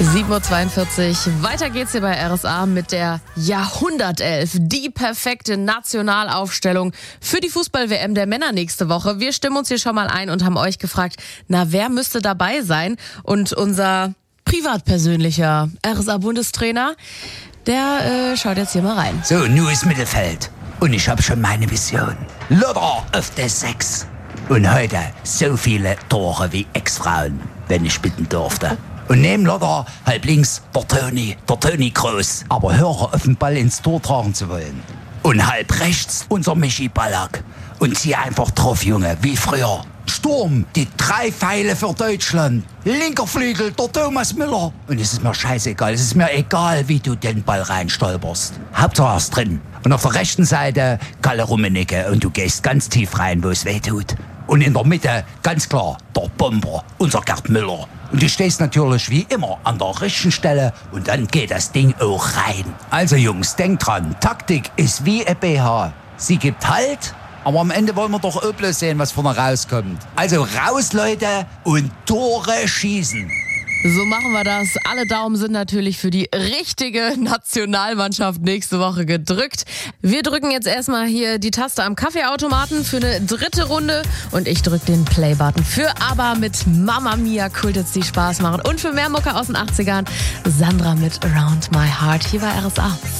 7.42 Uhr. Weiter geht's hier bei RSA mit der Jahrhundertelf. Die perfekte Nationalaufstellung für die Fußball-WM der Männer nächste Woche. Wir stimmen uns hier schon mal ein und haben euch gefragt, wer müsste dabei sein? Und unser privatpersönlicher RSA-Bundestrainer, der schaut jetzt hier mal rein. So, nur ist Mittelfeld. Und ich habe schon meine Vision. Loder auf der 6. Und heute so viele Tore wie Ex-Frauen, wenn ich bitten durfte. Und neben Loder halb links der Toni Kroos. Aber höre auf den Ball ins Tor tragen zu wollen. Und halb rechts unser Michi Ballack. Und zieh einfach drauf, Junge, wie früher. Sturm, die 3 Pfeile für Deutschland. Linker Flügel, der Thomas Müller. Und es ist mir scheißegal, es ist mir egal, wie du den Ball reinstolperst. Hauptsache er ist drin. Und auf der rechten Seite Kalle Rummenigge. Und du gehst ganz tief rein, wo es weh tut. Und in der Mitte, ganz klar, der Bomber, unser Gerd Müller. Und du stehst natürlich wie immer an der richtigen Stelle und dann geht das Ding auch rein. Also Jungs, denkt dran, Taktik ist wie ein BH. Sie gibt Halt, aber am Ende wollen wir doch auch bloß sehen, was vorne rauskommt. Also raus, Leute, und Tore schießen. So machen wir das. Alle Daumen sind natürlich für die richtige Nationalmannschaft nächste Woche gedrückt. Wir drücken jetzt erstmal hier die Taste am Kaffeeautomaten für eine 3. Runde und ich drücke den Play-Button für ABBA mit Mamma Mia, Kultits, die Spaß machen. Und für mehr Mucke aus den 80ern, Sandra mit Around My Heart hier bei RSA.